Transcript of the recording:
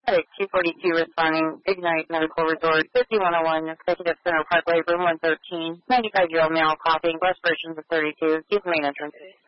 Medic 242 responding, Ignite Medical Resort, 5101 Executive Center Parkway, room 113, 95-year-old male coughing, breath versions of 32, keep main entrance.